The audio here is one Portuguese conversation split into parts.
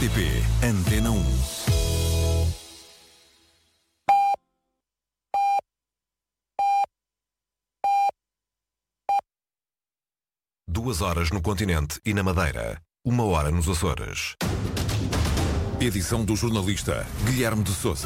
RTP Antena 1. Duas horas no continente e na Madeira. 1 hora nos Açores. Edição do jornalista Guilherme de Sousa.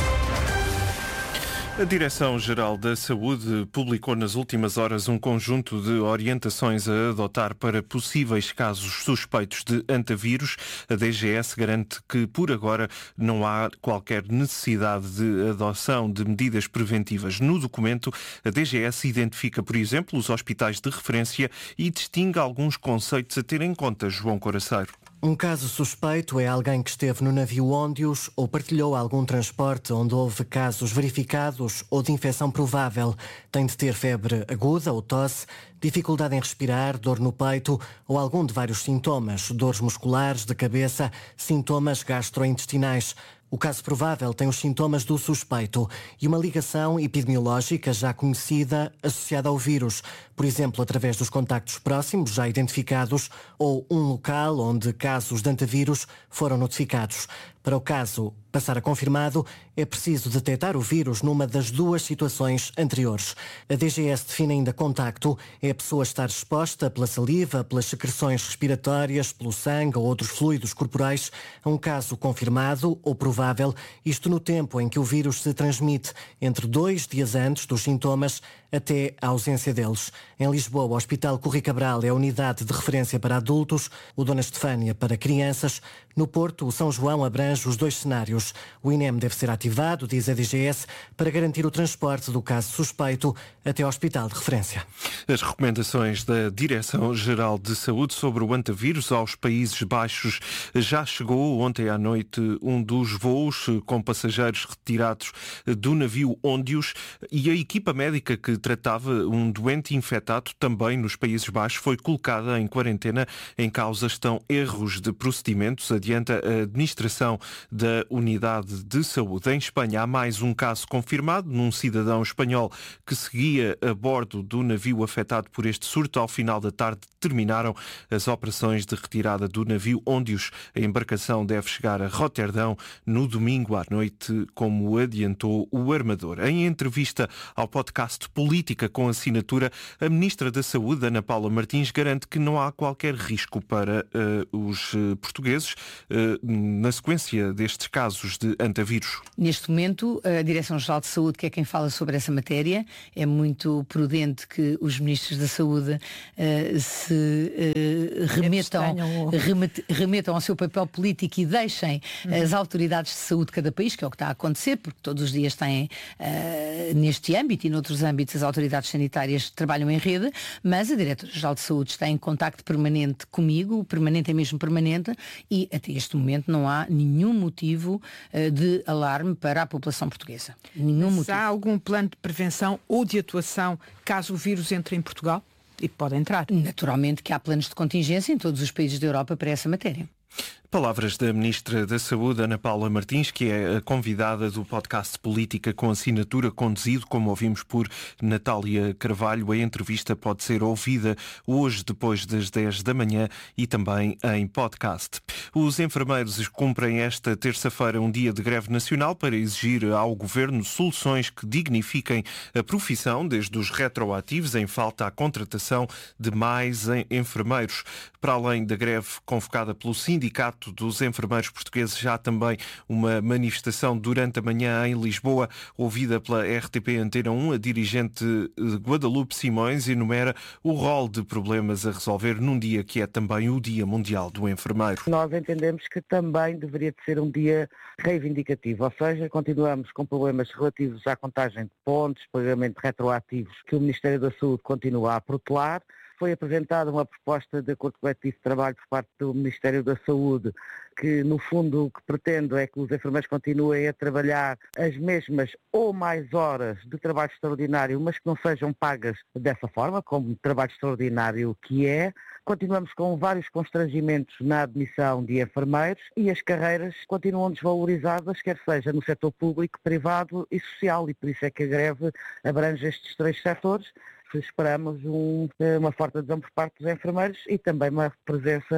A Direção-Geral da Saúde publicou nas últimas horas um conjunto de orientações a adotar para possíveis casos suspeitos de antavírus. A DGS garante que, por agora, não há qualquer necessidade de adoção de medidas preventivas. No documento, a DGS identifica, por exemplo, os hospitais de referência e distingue alguns conceitos a ter em conta, João Coraceiro. Um caso suspeito é alguém que esteve no navio Óndios ou partilhou algum transporte onde houve casos verificados ou de infecção provável. Tem de ter febre aguda ou tosse, dificuldade em respirar, dor no peito ou algum de vários sintomas, dores musculares, de cabeça, sintomas gastrointestinais. O caso provável tem os sintomas do suspeito e uma ligação epidemiológica já conhecida associada ao vírus, por exemplo, através dos contactos próximos já identificados ou um local onde casos de antavírus foram notificados. Para o caso passar a confirmado, é preciso detectar o vírus numa das duas situações anteriores. A DGS define ainda contacto, é a pessoa estar exposta pela saliva, pelas secreções respiratórias, pelo sangue ou outros fluidos corporais a um caso confirmado ou provável, isto no tempo em que o vírus se transmite, entre 2 dias antes dos sintomas até a ausência deles. Em Lisboa, o Hospital Corri Cabral é a unidade de referência para adultos, o Dona Estefânia para crianças. No Porto, o São João abrange os dois cenários. O INEM deve ser ativado, diz a DGS, para garantir o transporte do caso suspeito até ao hospital de referência. As recomendações da Direção-Geral de Saúde sobre o antavírus aos Países Baixos. Já chegou ontem à noite um dos voos com passageiros retirados do navio Óndios e a equipa médica que tratava um doente infectado também nos Países Baixos foi colocada em quarentena. Em causa estão erros de procedimentos, adianta a administração da Unidade de Saúde. Em Espanha há mais um caso confirmado num cidadão espanhol que seguia a bordo do navio afetado por este surto. Ao final da tarde terminaram as operações de retirada do navio Óndios. A embarcação deve chegar a Roterdão no domingo à noite, como adiantou o armador. Em entrevista ao podcast Política com assinatura, a Ministra da Saúde, Ana Paula Martins, garante que não há qualquer risco para os portugueses na sequência destes casos de antavírus. Neste momento, a Direção-Geral de Saúde, que é quem fala sobre essa matéria, é muito prudente que os Ministros da Saúde remetam ao seu papel político e deixem as autoridades de saúde de cada país, que é o que está a acontecer, porque todos os dias têm, neste âmbito e noutros âmbitos, as autoridades sanitárias trabalham em rede, mas a Diretora-Geral de Saúde está em contacto permanente comigo, permanente é mesmo permanente, e até este momento não há nenhum motivo de alarme para a população portuguesa. Nenhum motivo. Há algum plano de prevenção ou de atuação caso o vírus entre em Portugal? E pode entrar. Naturalmente que há planos de contingência em todos os países da Europa para essa matéria. Palavras da Ministra da Saúde, Ana Paula Martins, que é a convidada do podcast Política com assinatura, conduzido, como ouvimos, por Natália Carvalho. A entrevista pode ser ouvida hoje depois das 10 da manhã e também em podcast. Os enfermeiros cumprem esta terça-feira um dia de greve nacional para exigir ao Governo soluções que dignifiquem a profissão, desde os retroativos em falta à contratação de mais enfermeiros. Para além da greve convocada pelo Sindicato dos Enfermeiros Portugueses, já há também uma manifestação durante a manhã em Lisboa, ouvida pela RTP Antena 1. A dirigente Guadalupe Simões enumera o rol de problemas a resolver num dia que é também o Dia Mundial do Enfermeiro. Nós entendemos que também deveria de ser um dia reivindicativo, ou seja, continuamos com problemas relativos à contagem de pontos, pagamento de retroativos que o Ministério da Saúde continua a protelar. Foi apresentada uma proposta de acordo coletivo de trabalho por parte do Ministério da Saúde, que no fundo o que pretende é que os enfermeiros continuem a trabalhar as mesmas ou mais horas de trabalho extraordinário, mas que não sejam pagas dessa forma, como trabalho extraordinário que é. Continuamos com vários constrangimentos na admissão de enfermeiros e as carreiras continuam desvalorizadas, quer seja no setor público, privado e social, e por isso é que a greve abrange estes 3 setores. Esperamos uma forte adesão por parte dos enfermeiros e também uma presença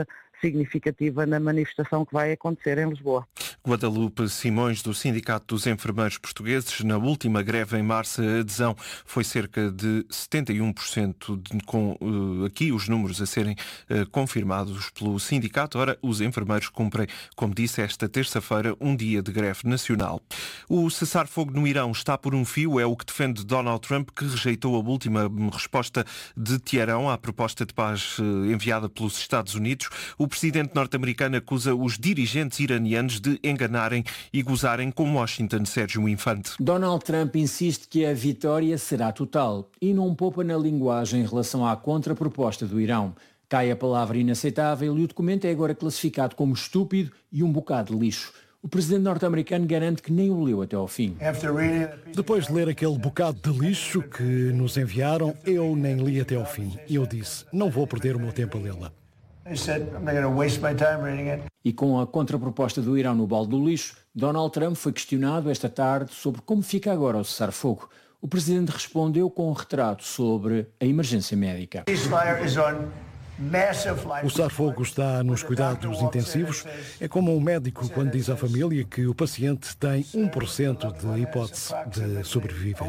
significativa na manifestação que vai acontecer em Lisboa. Guadalupe Simões, do Sindicato dos Enfermeiros Portugueses. Na última greve em março, a adesão foi cerca de 71%, com aqui os números a serem confirmados pelo sindicato. Ora, os enfermeiros cumprem, como disse, esta terça-feira, um dia de greve nacional. O cessar-fogo no Irão está por um fio, é o que defende Donald Trump, que rejeitou a última resposta de Teherão à proposta de paz enviada pelos Estados Unidos. O presidente norte-americano acusa os dirigentes iranianos de enganarem e gozarem com Washington. Sérgio Infante. Donald Trump insiste que a vitória será total e não poupa na linguagem em relação à contraproposta do Irão. Cai a palavra inaceitável e o documento é agora classificado como estúpido e um bocado de lixo. O presidente norte-americano garante que nem o leu até ao fim. Depois de ler aquele bocado de lixo que nos enviaram, eu nem li até ao fim. E eu disse, não vou perder o meu tempo a lê-la. E com a contraproposta do Irão no balde do lixo, Donald Trump foi questionado esta tarde sobre como fica agora o cessar-fogo. O presidente respondeu com um retrato sobre a emergência médica. O cessar-fogo está nos cuidados intensivos. É como um médico quando diz à família que o paciente tem 1% de hipótese de sobreviver.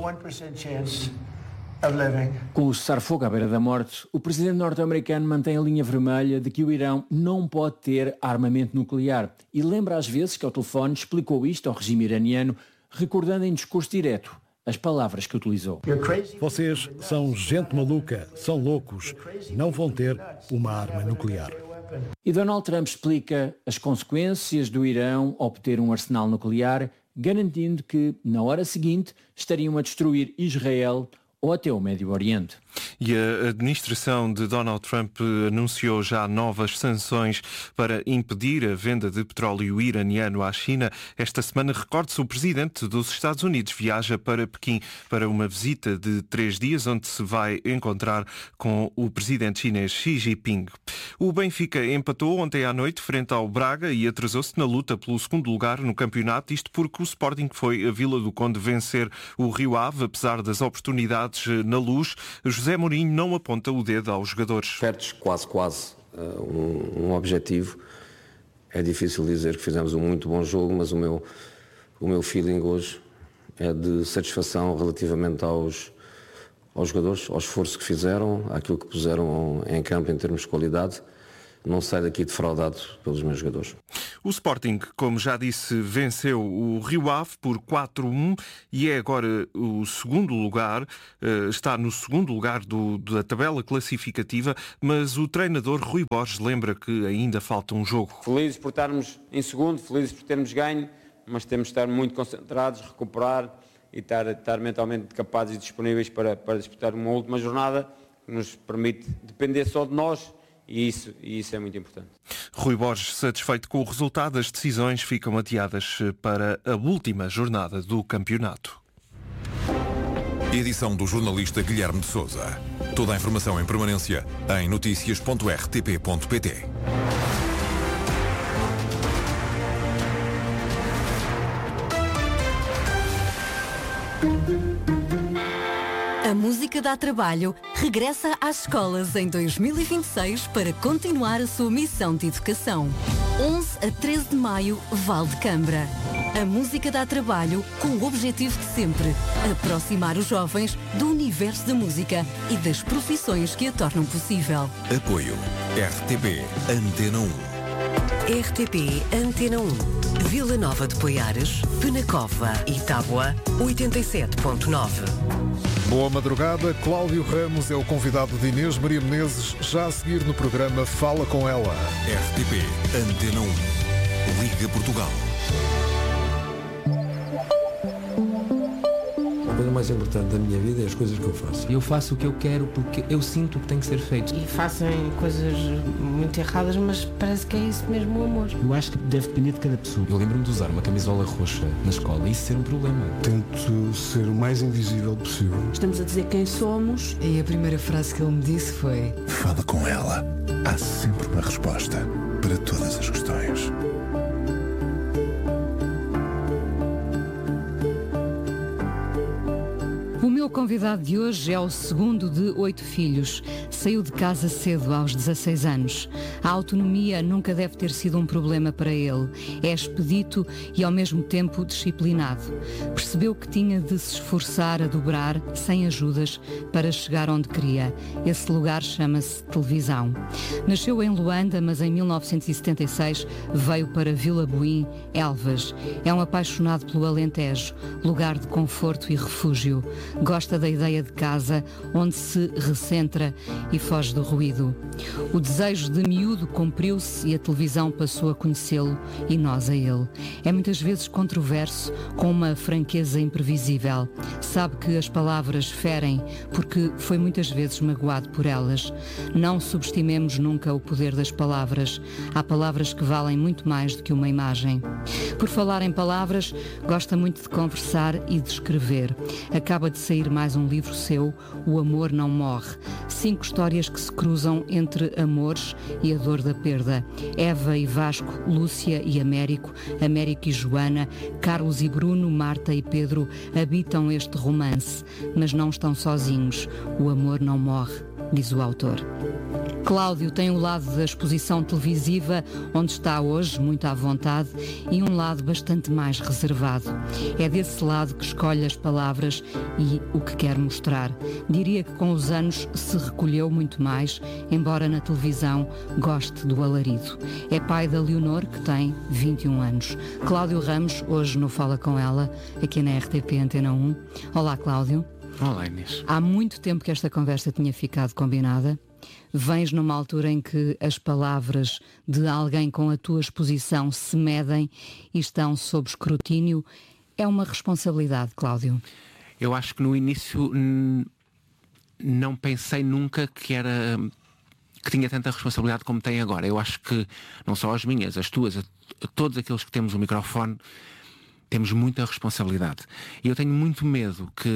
Com o cessar-fogo à beira da morte, o presidente norte-americano mantém a linha vermelha de que o Irão não pode ter armamento nuclear e lembra às vezes que ao telefone explicou isto ao regime iraniano, recordando em discurso direto as palavras que utilizou. Vocês são gente maluca, são loucos, não vão ter uma arma nuclear. E Donald Trump explica as consequências do Irão obter um arsenal nuclear, garantindo que, na hora seguinte, estariam a destruir Israel ou até o Médio Oriente. E a administração de Donald Trump anunciou já novas sanções para impedir a venda de petróleo iraniano à China. Esta semana, recorde-se, o presidente dos Estados Unidos viaja para Pequim para uma visita de 3 dias, onde se vai encontrar com o presidente chinês Xi Jinping. O Benfica empatou ontem à noite frente ao Braga e atrasou-se na luta pelo segundo lugar no campeonato, isto porque o Sporting foi a Vila do Conde vencer o Rio Ave, apesar das oportunidades na Luz. José Mourinho não aponta o dedo aos jogadores. Perdes quase um objetivo. É difícil dizer que fizemos um muito bom jogo, mas o meu feeling hoje é de satisfação relativamente aos jogadores, ao esforço que fizeram, àquilo que puseram em campo em termos de qualidade. Não saio daqui defraudado pelos meus jogadores. O Sporting, como já disse, venceu o Rio Ave por 4-1 e é agora o segundo lugar, está no segundo lugar da tabela classificativa, mas o treinador Rui Borges lembra que ainda falta um jogo. Felizes por estarmos em segundo, felizes por termos ganho, mas temos de estar muito concentrados, recuperar e estar mentalmente capazes e disponíveis para disputar uma última jornada que nos permite depender só de nós. E isso é muito importante. Rui Borges, satisfeito com o resultado, as decisões ficam adiadas para a última jornada do campeonato. Edição do jornalista Guilherme de Sousa. Toda a informação em permanência em noticias.rtp.pt. A música dá trabalho regressa às escolas em 2026 para continuar a sua missão de educação. 11 a 13 de maio, Val de Cambra. A música dá trabalho com o objetivo de sempre aproximar os jovens do universo da música e das profissões que a tornam possível. Apoio RTP Antena 1. RTP Antena 1. Vila Nova de Poiares, Penacova e Tábua, 87.9. Boa madrugada, Cláudio Ramos é o convidado de Inês Maria Menezes, já a seguir no programa Fala Com Ela. RTP Antena 1. Liga Portugal. A coisa mais importante da minha vida é as coisas que eu faço. Eu faço o que eu quero porque eu sinto que tem que ser feito. E fazem coisas muito erradas, mas parece que é isso mesmo o amor. Eu acho que deve depender de cada pessoa. Eu lembro-me de usar uma camisola roxa na escola e isso ser um problema. Tento ser o mais invisível possível. Estamos a dizer quem somos. E a primeira frase que ele me disse foi: Fala com ela. Há sempre uma resposta para todas as questões. O meu convidado de hoje é o segundo de 8 filhos. Saiu de casa cedo, aos 16 anos. A autonomia nunca deve ter sido um problema para ele. É expedito e ao mesmo tempo disciplinado. Percebeu que tinha de se esforçar a dobrar, sem ajudas, para chegar onde queria. Esse lugar chama-se televisão. Nasceu em Luanda, mas em 1976 veio para Vila Boim, Elvas. É um apaixonado pelo Alentejo, lugar de conforto e refúgio. Gosta da ideia de casa, onde se recentra e foge do ruído. O desejo de miúdo cumpriu-se e a televisão passou a conhecê-lo e nós a ele. É muitas vezes controverso, com uma franqueza imprevisível. Sabe que as palavras ferem, porque foi muitas vezes magoado por elas. Não subestimemos nunca o poder das palavras. Há palavras que valem muito mais do que uma imagem. Por falar em palavras, gosta muito de conversar e de escrever. Acaba de sair mais um livro seu, O Amor Não Morre. 5 histórias que se cruzam entre amores e a dor da perda. Eva e Vasco, Lúcia e Américo, Américo e Joana, Carlos e Bruno, Marta e Pedro habitam este romance, mas não estão sozinhos. O amor não morre, diz o autor. Cláudio tem um lado da exposição televisiva, onde está hoje, muito à vontade, e um lado bastante mais reservado. É desse lado que escolhe as palavras e o que quer mostrar. Diria que com os anos se recolheu muito mais, embora na televisão goste do alarido. É pai da Leonor, que tem 21 anos. Cláudio Ramos, hoje no Fala Com Ela, aqui na RTP Antena 1. Olá, Cláudio. Olá, Inês. Há muito tempo que esta conversa tinha ficado combinada. Vens numa altura em que as palavras de alguém com a tua exposição se medem e estão sob escrutínio. É uma responsabilidade, Cláudio? Eu acho que no início não pensei nunca que tinha tanta responsabilidade como tem agora. Eu acho que não só as minhas, as tuas, a todos aqueles que temos o microfone, temos muita responsabilidade. E eu tenho muito medo que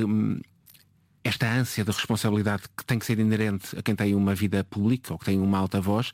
esta ânsia de responsabilidade que tem que ser inerente a quem tem uma vida pública ou que tem uma alta voz,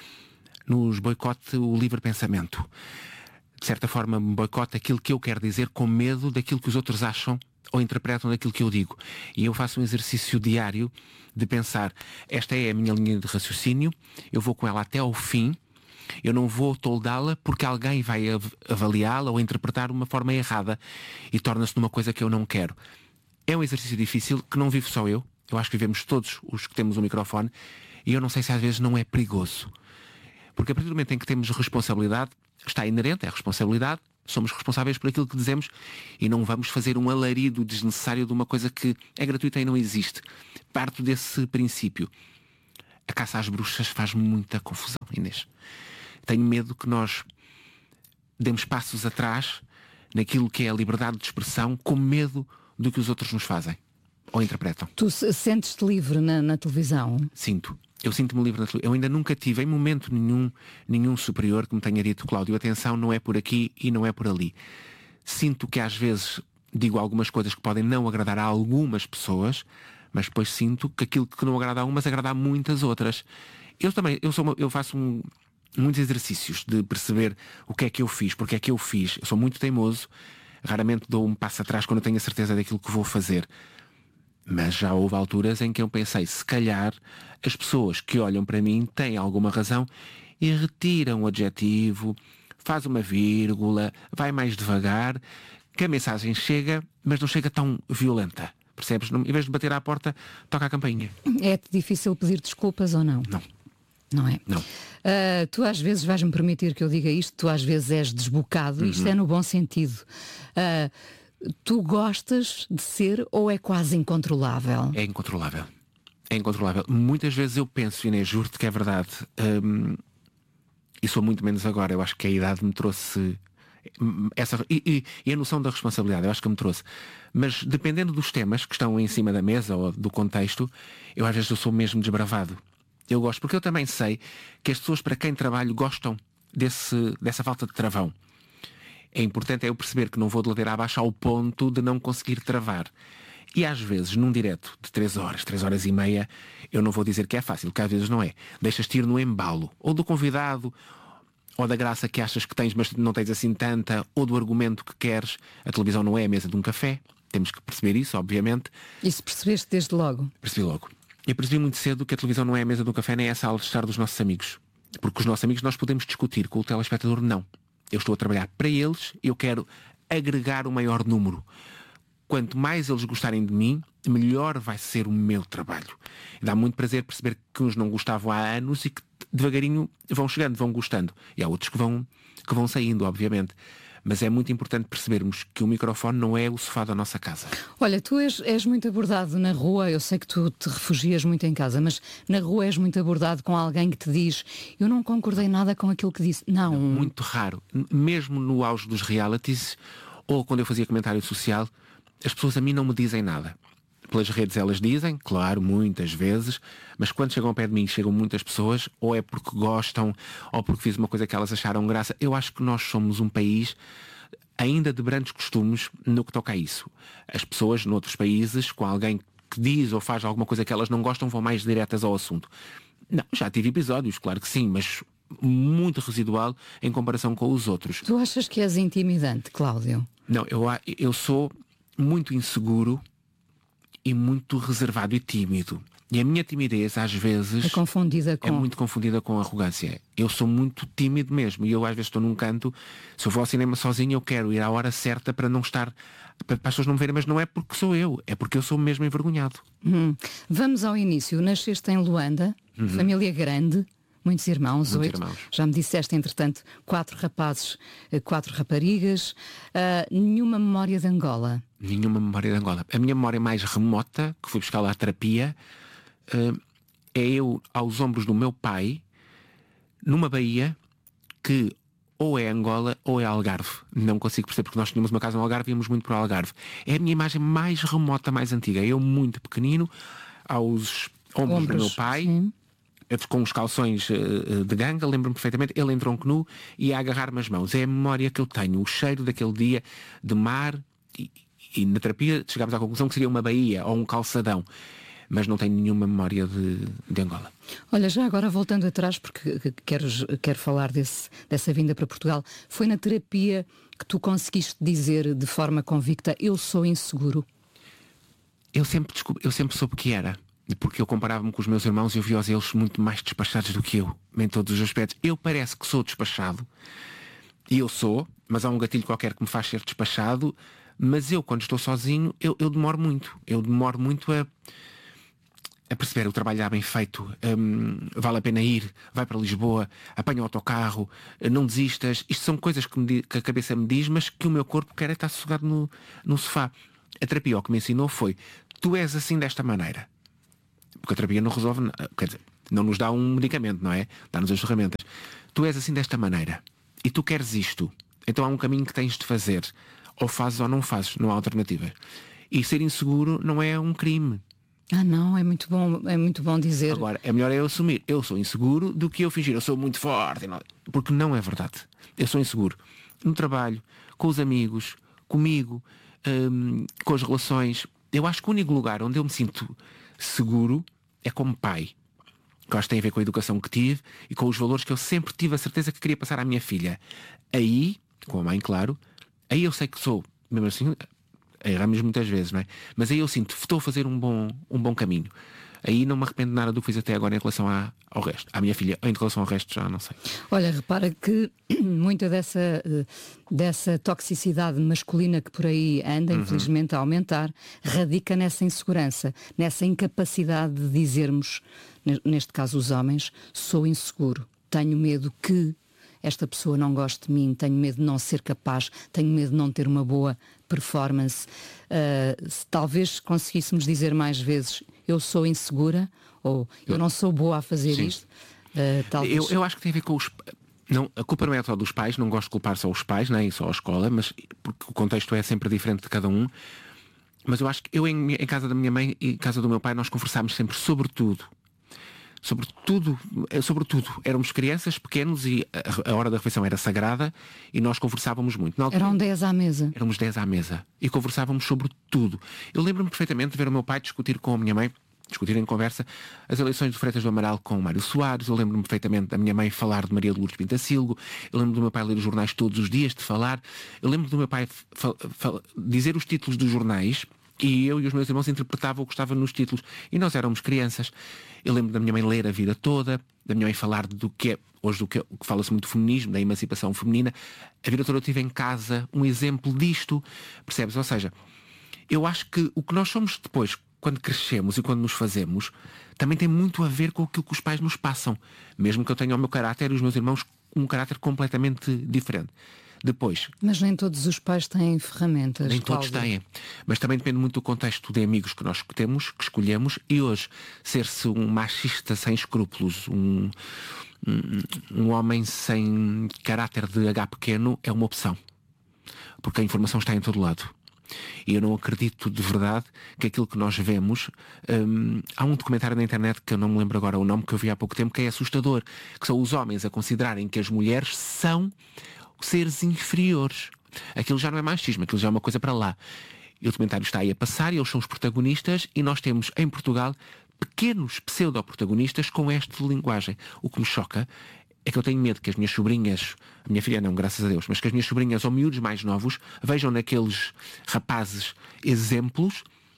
nos boicote o livre pensamento. De certa forma, boicote aquilo que eu quero dizer com medo daquilo que os outros acham ou interpretam daquilo que eu digo. E eu faço um exercício diário de pensar, esta é a minha linha de raciocínio, eu vou com ela até ao fim, eu não vou toldá-la porque alguém vai avaliá-la ou interpretar de uma forma errada e torna-se numa coisa que eu não quero. É um exercício difícil que não vivo só eu acho que vivemos todos os que temos um microfone, e eu não sei se às vezes não é perigoso. Porque a partir do momento em que temos responsabilidade, está inerente, é responsabilidade, somos responsáveis por aquilo que dizemos e não vamos fazer um alarido desnecessário de uma coisa que é gratuita e não existe. Parto desse princípio. A caça às bruxas faz muita confusão, Inês. Tenho medo que nós demos passos atrás naquilo que é a liberdade de expressão, com medo do que os outros nos fazem ou interpretam. Tu sentes-te livre na televisão? Sinto. Eu sinto-me livre na televisão. Eu ainda nunca tive em momento nenhum superior que me tenha dito, Cláudio, atenção, não é por aqui e não é por ali. Sinto que às vezes digo algumas coisas que podem não agradar a algumas pessoas, mas depois sinto que aquilo que não agrada a umas agrada a muitas outras. Eu faço muitos exercícios de perceber o que é que eu fiz, porque é que eu fiz. Eu sou muito teimoso, raramente dou um passo atrás quando eu tenho a certeza daquilo que vou fazer. Mas já houve alturas em que eu pensei, se calhar as pessoas que olham para mim têm alguma razão e retiram o adjetivo, faz uma vírgula, vai mais devagar, que a mensagem chega, mas não chega tão violenta. Percebes? Em vez de bater à porta, toca a campainha. É-te difícil pedir desculpas ou não? Não. Não é? Não. Tu às vezes vais-me permitir que eu diga isto, tu às vezes és desbocado, isto é no bom sentido. Tu gostas de ser ou é quase incontrolável? É incontrolável. É incontrolável. Muitas vezes eu penso, Inês, juro-te que é verdade, e sou muito menos agora, eu acho que a idade me trouxe essa, e a noção da responsabilidade, eu acho que me trouxe. Mas dependendo dos temas que estão em cima da mesa ou do contexto, eu às vezes eu sou mesmo desbravado. Eu gosto, porque eu também sei que as pessoas para quem trabalho gostam dessa falta de travão. É importante eu perceber que não vou de ladeira abaixo ao ponto de não conseguir travar. E às vezes, num direto de 3 horas e meia, eu não vou dizer que é fácil, que às vezes não é. Deixas-te ir no embalo, ou do convidado, ou da graça que achas que tens, mas não tens assim tanta, ou do argumento que queres. A televisão não é a mesa de um café, Temos que perceber isso, obviamente. E se percebeste desde logo? Percebi logo. Eu percebi muito cedo que a televisão não é a mesa do café, nem é a sala de estar dos nossos amigos. Porque os nossos amigos nós podemos discutir, com o telespectador não. Eu estou a trabalhar para eles, eu quero agregar o maior número. Quanto mais eles gostarem de mim, melhor vai ser o meu trabalho. Dá muito prazer perceber que uns não gostavam há anos e que devagarinho vão chegando, vão gostando. E há outros que vão saindo, obviamente. Mas é muito importante percebermos que o microfone não é o sofá da nossa casa. Olha, tu és muito abordado na rua, eu sei que tu te refugias muito em casa, mas na rua és muito abordado com alguém que te diz: eu não concordei nada com aquilo que disse. Não. Muito raro. Mesmo no auge dos realities, ou quando eu fazia comentário social, as pessoas a mim não me dizem nada. Pelas redes elas dizem, claro, muitas vezes, mas quando chegam ao pé de mim, chegam muitas pessoas, ou é porque gostam, ou porque fiz uma coisa que elas acharam graça. Eu acho que nós somos um país ainda de brandos costumes no que toca a isso. As pessoas noutros países, com alguém que diz ou faz alguma coisa que elas não gostam, vão mais diretas ao assunto. Não, já tive episódios, claro que sim, mas muito residual em comparação com os outros. Tu achas que és intimidante, Cláudio? Não, eu sou muito inseguro e muito reservado e tímido. E a minha timidez, às vezes, é muito confundida com arrogância. Eu sou muito tímido mesmo. E eu, às vezes, estou num canto. Se eu vou ao cinema sozinho, eu quero ir à hora certa para não estar... para as pessoas não me verem. Mas não é porque sou eu. É porque eu sou mesmo envergonhado. Vamos ao início. Nasceste em Luanda. Família grande. Muitos irmãos, 8. Já me disseste, entretanto, 4 rapazes, 4 raparigas. Nenhuma memória de Angola? Nenhuma memória de Angola. A minha memória mais remota, que fui buscar lá a terapia, é eu aos ombros do meu pai, numa baía que ou é Angola ou é Algarve. Não consigo perceber, porque nós tínhamos uma casa no Algarve e íamos muito para o Algarve. É a minha imagem mais remota, mais antiga. Eu muito pequenino, aos ombros do meu pai... Sim. Com os calções de ganga, lembro-me perfeitamente, ele em tronco nu e a agarrar-me as mãos. É a memória que eu tenho, o cheiro daquele dia de mar e na terapia chegámos à conclusão que seria uma baía ou um calçadão, mas não tenho nenhuma memória de Angola. Olha, já agora voltando atrás, porque quero falar dessa vinda para Portugal, foi na terapia que tu conseguiste dizer de forma convicta: eu sou inseguro? Eu sempre soube que era. Porque eu comparava-me com os meus irmãos e eu via-os eles muito mais despachados do que eu, em todos os aspectos. Eu parece que sou despachado, e eu sou, mas há um gatilho qualquer que me faz ser despachado. Mas eu, quando estou sozinho, eu demoro muito. Eu demoro muito a perceber: o trabalho está bem feito, vale a pena ir, vai para Lisboa, apanha o autocarro, não desistas. Isto são coisas que a cabeça me diz, mas que o meu corpo quer é estar sossegado no sofá. A terapia o que me ensinou foi: tu és assim desta maneira. Porque a terapia não resolve, quer dizer, não nos dá um medicamento, não é? Dá-nos as ferramentas. Tu és assim desta maneira e tu queres isto, então há um caminho que tens de fazer. Ou fazes ou não fazes, não há alternativa. E ser inseguro não é um crime. Não, é muito bom dizer. Agora, é melhor eu assumir: eu sou inseguro, do que eu fingir eu sou muito forte. Porque não é verdade. Eu sou inseguro no trabalho, com os amigos, comigo, com as relações. Eu acho que o único lugar onde eu me sinto seguro é como pai, que acho que tem a ver com a educação que tive e com os valores que eu sempre tive a certeza que queria passar à minha filha. Aí, com a mãe, claro, aí eu sei que sou, mesmo assim, erramos muitas vezes, não é? Mas aí eu sinto, estou a fazer um bom caminho. Aí não me arrependo de nada do que fiz até agora em relação ao resto. À minha filha, em relação ao resto, já não sei. Olha, repara que muita dessa toxicidade masculina que por aí anda, infelizmente, a aumentar, radica nessa insegurança, nessa incapacidade de dizermos, neste caso os homens: sou inseguro, tenho medo que esta pessoa não goste de mim, tenho medo de não ser capaz, tenho medo de não ter uma boa performance. Se talvez conseguíssemos dizer mais vezes: eu sou insegura, ou eu não sou boa a fazer isto. Talvez... Eu acho que tem a ver com os... Não, a culpa não é só dos pais, não gosto de culpar só os pais, nem só a escola, mas porque o contexto é sempre diferente de cada um. Mas eu acho que eu em casa da minha mãe e em casa do meu pai, nós conversámos sempre sobre tudo. Sobre tudo. Éramos crianças pequenos e a hora da refeição era sagrada e nós conversávamos muito. Eram 10 à mesa. Éramos 10 à mesa e conversávamos sobre tudo. Eu lembro-me perfeitamente de ver o meu pai discutir com a minha mãe discutir em conversa as eleições de Freitas do Amaral com Mário Soares. Eu lembro-me perfeitamente da minha mãe falar de Maria de Lourdes Pintacilgo. Eu lembro do meu pai ler os jornais todos os dias, de falar. Eu lembro do meu pai dizer os títulos dos jornais e eu e os meus irmãos interpretavam o que estava nos títulos. E nós éramos crianças. Eu lembro da minha mãe ler a vida toda, da minha mãe falar do que é, hoje do que fala-se muito do feminismo, da emancipação feminina. A vida toda eu tive em casa um exemplo disto, percebes? Ou seja, eu acho que o que nós somos depois, quando crescemos e quando nos fazemos, também tem muito a ver com aquilo que os pais nos passam. Mesmo que eu tenha o meu caráter e os meus irmãos um caráter completamente diferente. Depois... Mas nem todos os pais têm ferramentas. Nem todos têm. Mas também depende muito do contexto de amigos que nós temos, que escolhemos. E hoje, ser-se um machista sem escrúpulos, um homem sem caráter de H pequeno, é uma opção. Porque a informação está em todo lado. E eu não acredito de verdade que aquilo que nós vemos... há um documentário na internet que eu não me lembro agora o nome, que eu vi há pouco tempo, que é assustador, que são os homens a considerarem que as mulheres são seres inferiores. Aquilo já não é machismo, aquilo já é uma coisa para lá. E o documentário está aí a passar e eles são os protagonistas e nós temos em Portugal pequenos pseudo-protagonistas com esta linguagem. O que me choca é que eu tenho medo que as minhas sobrinhas, a minha filha não, graças a Deus, mas que as minhas sobrinhas ou miúdos mais novos vejam naqueles rapazes exemplos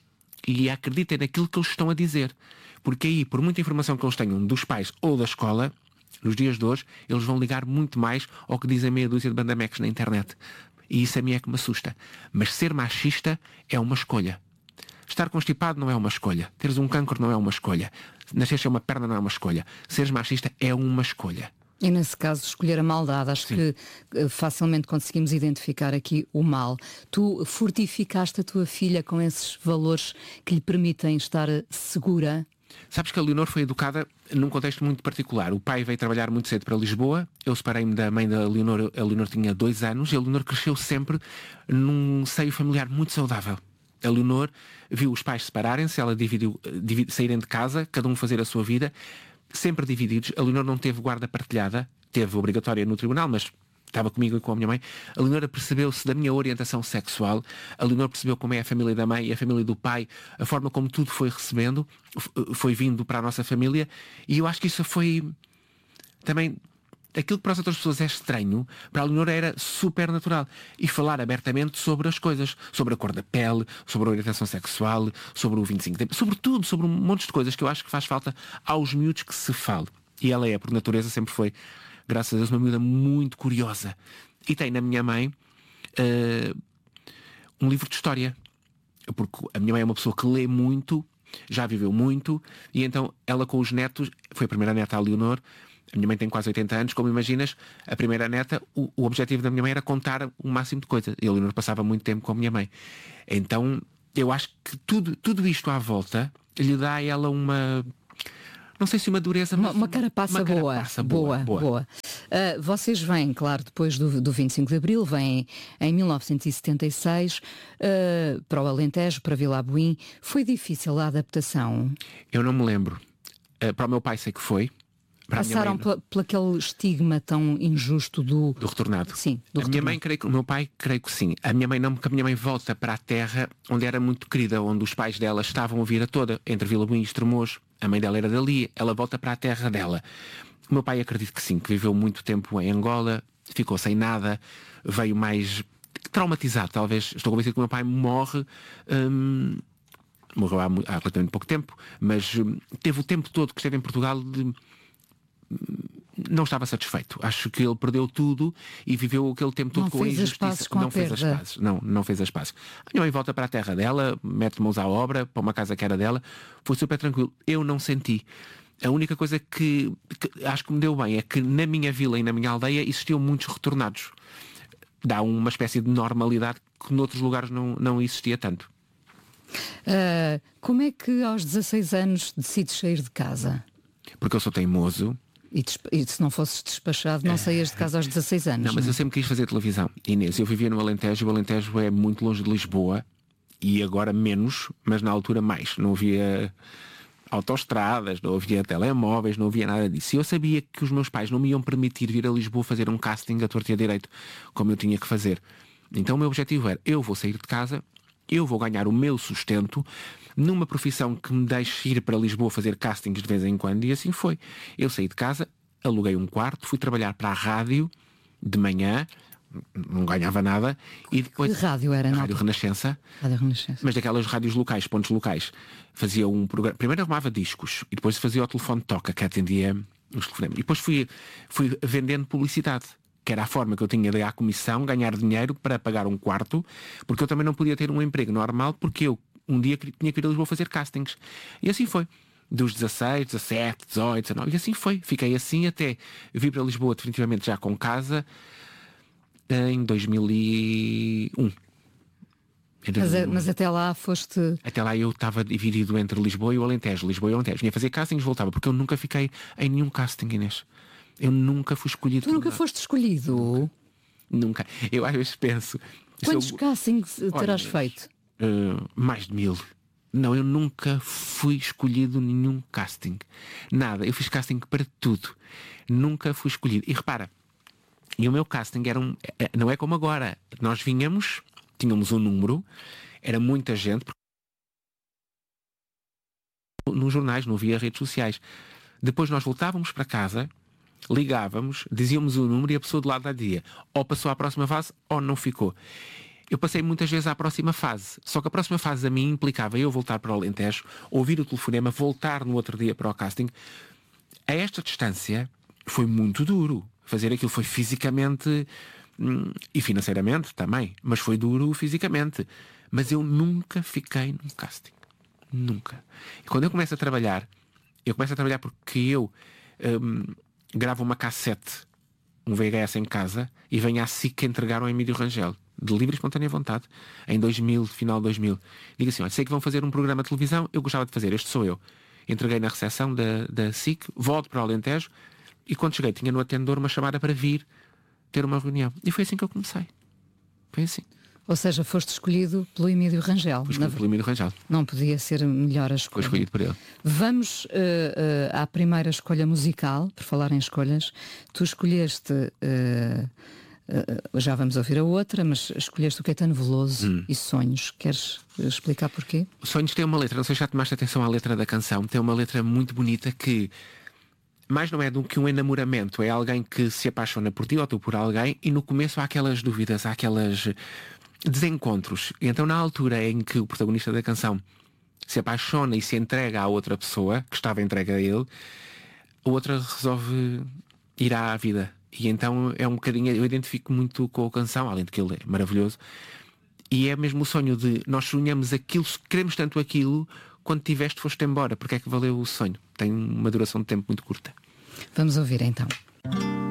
e acreditem naquilo que eles estão a dizer. Porque aí, por muita informação que eles tenham dos pais ou da escola, nos dias de hoje, eles vão ligar muito mais ao que dizem meia dúzia de bandameques na internet. E isso a mim é que me assusta. Mas ser machista é uma escolha. Estar constipado não é uma escolha. Teres um cancro não é uma escolha. Nascer sem uma perna não é uma escolha. Seres machista é uma escolha. E nesse caso, escolher a maldade. Acho que facilmente conseguimos identificar aqui o mal. Tu fortificaste a tua filha com esses valores que lhe permitem estar segura? Sabes que a Leonor foi educada num contexto muito particular. O pai veio trabalhar muito cedo para Lisboa. Eu separei-me da mãe da Leonor. A Leonor tinha 2 anos e a Leonor cresceu sempre num seio familiar muito saudável. A Leonor viu os pais separarem-se, ela saírem de casa, cada um fazer a sua vida, sempre divididos. A Leonor não teve guarda partilhada, teve obrigatória no tribunal, mas estava comigo e com a minha mãe. A Leonor percebeu-se da minha orientação sexual. A Leonor percebeu como é a família da mãe e a família do pai, a forma como tudo foi recebendo, foi vindo para a nossa família. E eu acho que isso foi também... Aquilo que para as outras pessoas é estranho, para a Leonor era super natural. E falar abertamente sobre as coisas. Sobre a cor da pele, sobre a orientação sexual, sobre o 25 de setembro, sobre tudo, sobre um monte de coisas que eu acho que faz falta aos miúdos que se fale. E ela por natureza, sempre foi, graças a Deus, uma miúda muito curiosa. E tem na minha mãe um livro de história. Porque a minha mãe é uma pessoa que lê muito, já viveu muito, e então ela com os netos, foi a primeira neta, a Leonor. A minha mãe tem quase 80 anos, como imaginas, a primeira neta, o objetivo da minha mãe era contar o máximo de coisas. E a Leonor passava muito tempo com a minha mãe. Então, eu acho que tudo isto à volta lhe dá a ela uma... Não sei se uma dureza... Mas uma carapaça boa. Vocês vêm, claro, depois do 25 de Abril, vêm em 1976 para o Alentejo, para Vila Abuim. Foi difícil a adaptação? Eu não me lembro. Para o meu pai sei que foi. Passaram por aquele estigma tão injusto do retornado. Sim, do retornado. Minha mãe, creio que o meu pai, creio que sim. A minha mãe não, porque a minha mãe volta para a terra onde era muito querida, onde os pais dela estavam a vida toda, entre Vila Abuim e Estremoz. A mãe dela era dali, ela volta para a terra dela. O meu pai acredito que sim, que viveu muito tempo em Angola, ficou sem nada, veio mais traumatizado, talvez. Estou convencido que o meu pai morreu há relativamente pouco tempo, mas teve o tempo todo que esteve em Portugal não estava satisfeito. Acho que ele perdeu tudo e viveu aquele tempo todo com a injustiça. Não fez as pazes. Não fez as pazes. A minha mãe volta para a terra dela, mete mãos à obra, para uma casa que era dela. Foi super tranquilo. Eu não senti. A única coisa que acho que me deu bem é que na minha vila e na minha aldeia existiam muitos retornados. Dá uma espécie de normalidade que noutros lugares não existia tanto. Como é que aos 16 anos decides sair de casa? Porque eu sou teimoso. E se não fosses despachado, não saías de casa aos 16 anos. Não, mas eu sempre quis fazer televisão. Inês, eu vivia no Alentejo. O Alentejo é muito longe de Lisboa. E agora menos, mas na altura mais. Não havia autoestradas, não havia telemóveis, não havia nada disso. E eu sabia que os meus pais não me iam permitir vir a Lisboa fazer um casting a torto e a direito, como eu tinha que fazer. Então o meu objetivo era, eu vou sair de casa, eu vou ganhar o meu sustento numa profissão que me deixe ir para Lisboa fazer castings de vez em quando, e assim foi. Eu saí de casa, aluguei um quarto, fui trabalhar para a rádio de manhã, não ganhava nada, e depois... Que rádio era? Rádio Renascença. Rádio Renascença. Mas daquelas rádios locais, pontos locais. Fazia um programa, primeiro arrumava discos, e depois fazia o telefone de toca, que atendia os telefonemas. E depois fui vendendo publicidade, que era a forma que eu tinha de ir à comissão, ganhar dinheiro para pagar um quarto, porque eu também não podia ter um emprego normal, porque eu um dia tinha que ir a Lisboa fazer castings. E assim foi. Dos 16, 17, 18, 19, e assim foi. Fiquei assim até vir para Lisboa definitivamente já com casa em 2001. Mas até lá foste... Até lá eu estava dividido entre Lisboa e o Alentejo. Lisboa e o Alentejo. Vinha fazer castings, voltava, porque eu nunca fiquei em nenhum casting, Inês. Eu nunca fui escolhido. Tu nunca foste escolhido? Nunca. Eu às vezes penso... Quantos castings terás feito? Mais de 1000. Não, eu nunca fui escolhido nenhum casting. Nada. Eu fiz casting para tudo. Nunca fui escolhido. E repara, e o meu casting era não é como agora. Nós tínhamos um número, era muita gente. Nos jornais, não havia redes sociais. Depois nós voltávamos para casa, ligávamos, dizíamos o número e a pessoa do lado dizia ou passou à próxima fase ou não ficou. Eu passei muitas vezes à próxima fase, só que a próxima fase a mim implicava eu voltar para o Alentejo, ouvir o telefonema, voltar no outro dia para o casting. A esta distância foi muito duro. Fazer aquilo foi fisicamente e financeiramente também, mas foi duro fisicamente. Mas eu nunca fiquei num casting. Nunca. E quando eu começo a trabalhar porque eu gravo uma cassete, um VHS em casa, e venho à SIC entregar ao Emílio Rangel, de livre e espontânea vontade, em 2000, final de 2000. Digo assim, olha, sei que vão fazer um programa de televisão, eu gostava de fazer, este sou eu. Entreguei na recepção da SIC, volto para o Alentejo, e quando cheguei tinha no atendedor uma chamada para vir ter uma reunião. E foi assim que eu comecei. Foi assim. Ou seja, foste escolhido pelo Emílio Rangel. Pelo Emílio Rangel. Não podia ser melhor a escolha. Foi escolhido por ele. Vamos à primeira escolha musical, por falar em escolhas. Tu escolheste, já vamos ouvir a outra, mas escolheste o Caetano Veloso e Sonhos. Queres explicar porquê? Sonhos tem uma letra, não sei se já tomaste atenção à letra da canção, tem uma letra muito bonita que mais não é do que um enamoramento, é alguém que se apaixona por ti ou tu por alguém, e no começo há aquelas dúvidas, há aquelas desencontros. E então na altura em que o protagonista da canção se apaixona e se entrega à outra pessoa que estava entregue a ele, a outra resolve ir à vida. E então é um bocadinho, eu identifico muito com a canção, além de que ele é maravilhoso, e é mesmo o sonho de nós sonhamos aquilo, queremos tanto aquilo, quando tiveste foste embora, porque é que valeu o sonho? Tem uma duração de tempo muito curta. Vamos ouvir então.